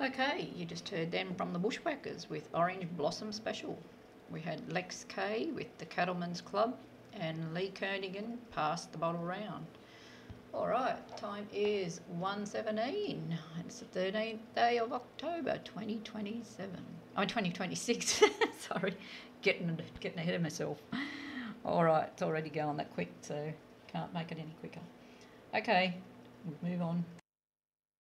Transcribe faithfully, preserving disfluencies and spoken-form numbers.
Okay, you just heard them from the Bushwhackers with Orange Blossom Special. We had Lex K with the Cattlemen's Club and Lee Kernaghan, Pass the Bottle Round. All right, time is one seventeen. It's the thirteenth day of October twenty twenty-seven. Oh, twenty twenty-six. Sorry, getting getting ahead of myself. All right, it's already going that quick, so can't make it any quicker. Okay, we'll move on.